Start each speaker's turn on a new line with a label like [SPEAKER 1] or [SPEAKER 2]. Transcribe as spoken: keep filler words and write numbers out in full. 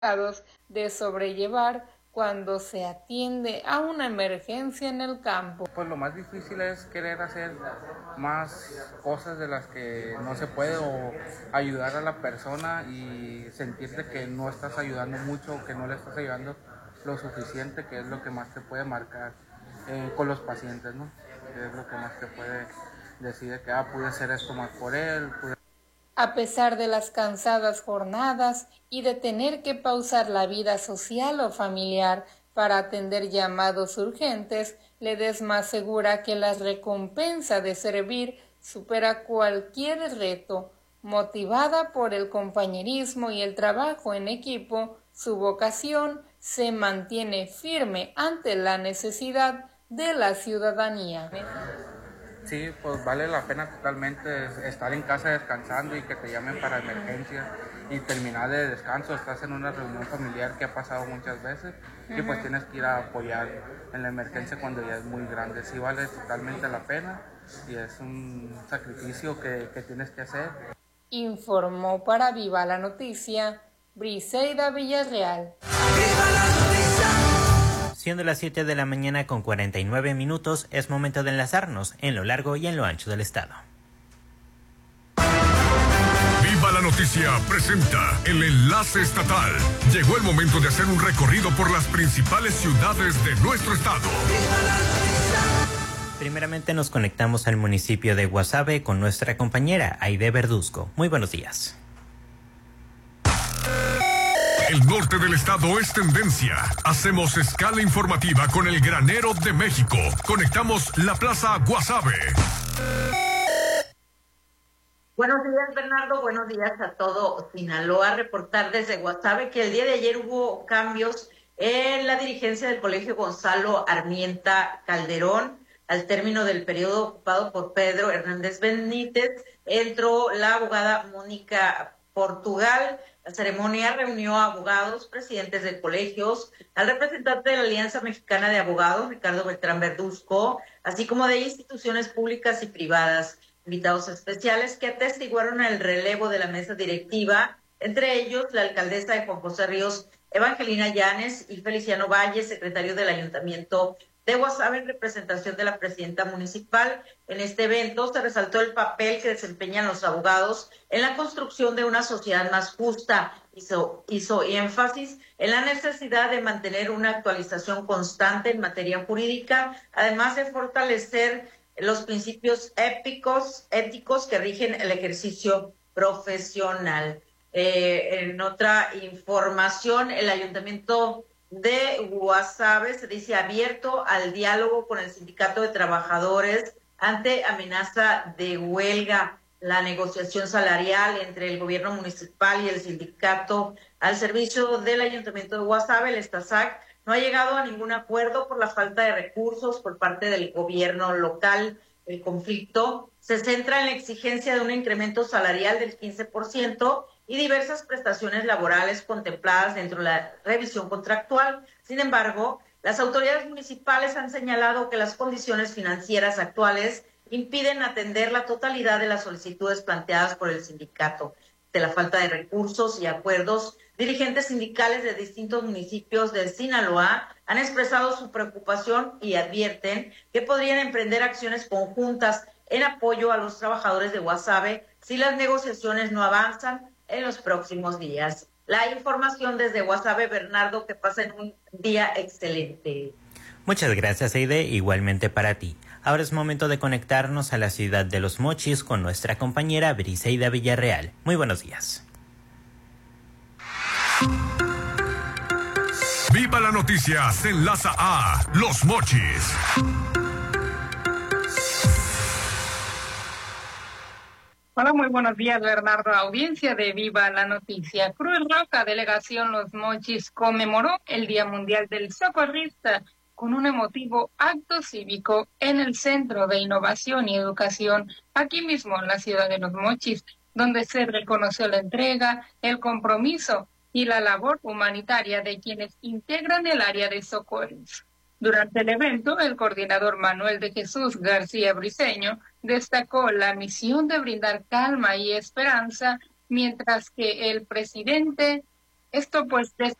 [SPEAKER 1] de sobrellevar cuando se atiende a una emergencia en el campo.
[SPEAKER 2] Pues lo más difícil es querer hacer más cosas de las que no se puede o ayudar a la persona y sentirte que no estás ayudando mucho o que no le estás ayudando lo suficiente, que es lo que más te puede marcar eh, con los pacientes, ¿no? Que es lo que más te puede decir que ah, pude hacer esto más por él. Pude...
[SPEAKER 1] A pesar de las cansadas jornadas y de tener que pausar la vida social o familiar para atender llamados urgentes, Ledesma asegura que la recompensa de servir supera cualquier reto. Motivada por el compañerismo y el trabajo en equipo, su vocación se mantiene firme ante la necesidad de la ciudadanía.
[SPEAKER 2] Sí, pues vale la pena totalmente estar en casa descansando y que te llamen para emergencias y terminar de descanso. Estás en una reunión familiar que ha pasado muchas veces y uh-huh. pues tienes que ir a apoyar en la emergencia cuando ya es muy grande. Sí vale totalmente la pena y es un sacrificio que, que tienes que hacer.
[SPEAKER 1] Informó para Viva la Noticia, Briseida Villarreal.
[SPEAKER 3] ¡Viva la noticia!
[SPEAKER 4] Siendo las siete de la mañana con cuarenta y nueve minutos, es momento de enlazarnos en lo largo y en lo ancho del estado.
[SPEAKER 5] Viva la Noticia presenta el enlace estatal. Llegó el momento de hacer un recorrido por las principales ciudades de nuestro estado.
[SPEAKER 3] ¡Viva la noticia!
[SPEAKER 4] Primeramente nos conectamos al municipio de Guasave con nuestra compañera Aide Verduzco. Muy buenos días.
[SPEAKER 5] El norte del estado es tendencia. Hacemos escala informativa con el granero de México. Conectamos la Plaza Guasave.
[SPEAKER 6] Buenos días, Bernardo. Buenos días a todo Sinaloa. Reportar desde Guasave que el día de ayer hubo cambios en la dirigencia del Colegio Gonzalo Armienta Calderón. Al término del periodo ocupado por Pedro Hernández Benítez, entró la abogada Mónica Portugal. La ceremonia reunió a abogados, presidentes de colegios, al representante de la Alianza Mexicana de Abogados, Ricardo Beltrán Verduzco, así como de instituciones públicas y privadas. Invitados especiales que atestiguaron el relevo de la mesa directiva, entre ellos la alcaldesa de Juan José Ríos, Evangelina Llanes, y Feliciano Valle, secretario del Ayuntamiento de Guasave, en representación de la presidenta municipal. En este evento se resaltó el papel que desempeñan los abogados en la construcción de una sociedad más justa. Hizo, hizo énfasis en la necesidad de mantener una actualización constante en materia jurídica, además de fortalecer los principios éticos, éticos que rigen el ejercicio profesional. Eh, en otra información, el Ayuntamiento de Guasave se dice abierto al diálogo con el Sindicato de Trabajadores ante amenaza de huelga. La negociación salarial entre el gobierno municipal y el sindicato al servicio del Ayuntamiento de Guasave, el Estasac, no ha llegado a ningún acuerdo por la falta de recursos por parte del gobierno local. El conflicto se centra en la exigencia de un incremento salarial del quince por ciento y diversas prestaciones laborales contempladas dentro de la revisión contractual. Sin embargo, las autoridades municipales han señalado que las condiciones financieras actuales impiden atender la totalidad de las solicitudes planteadas por el sindicato. De la falta de recursos y acuerdos, dirigentes sindicales de distintos municipios de Sinaloa han expresado su preocupación y advierten que podrían emprender acciones conjuntas en apoyo a los trabajadores de Guasave si las negociaciones no avanzan en los próximos días. La información desde Guasave, Bernardo, que pasen un día excelente.
[SPEAKER 4] Muchas gracias, Aide, igualmente para ti. Ahora es momento de conectarnos a la ciudad de Los Mochis con nuestra compañera Briseida Villarreal. Muy buenos días.
[SPEAKER 5] Viva la Noticia se enlaza a Los Mochis.
[SPEAKER 1] Hola, muy buenos días, Bernardo. Audiencia de Viva la Noticia. Cruz Roja, Delegación Los Mochis, conmemoró el Día Mundial del Socorrista con un emotivo acto cívico en el Centro de Innovación y Educación, aquí mismo en la ciudad de Los Mochis, donde se reconoció la entrega, el compromiso y la labor humanitaria de quienes integran el área de socorros. Durante el evento, el coordinador Manuel de Jesús García Briceño destacó la misión de brindar calma y esperanza, mientras que el presidente Esto pues